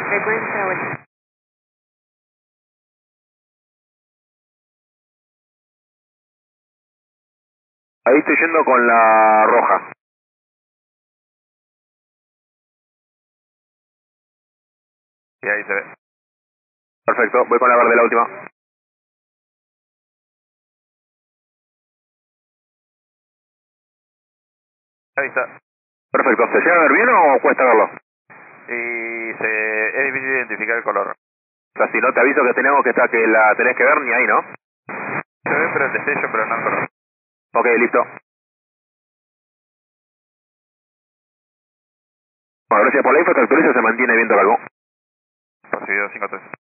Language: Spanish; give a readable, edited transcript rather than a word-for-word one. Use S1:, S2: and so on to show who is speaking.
S1: Recuerden la vuelta.
S2: Ahí estoy yendo con la roja.
S3: Sí, ahí se ve.
S2: Perfecto, voy con la verde, la última.
S3: Ahí está.
S2: Perfecto, ¿se llega a ver bien o cuesta verlo?
S3: Y es difícil identificar el color.
S2: O sea, si no te aviso que tenemos que la tenés que ver, ni ahí, ¿no?
S3: Se ve pero el destello, pero no el color.
S2: Ok, listo. Bueno, gracias por la info, te actualizo, se mantiene viendo algo.
S3: Recibido 5-3.